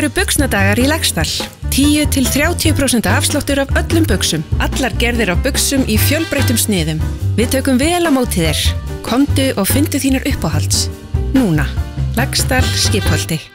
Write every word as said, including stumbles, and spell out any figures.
eru buxnadagar í Laxdal. tíu til þrjátíu prósent afsláttur af öllum buxum. Allar gerðir af buxum í fjölbreyttum sniðum. Við tökum vel á móti þér. Komdu og fyndu þínar uppáhalds. Núna. Laxdal Skipholti.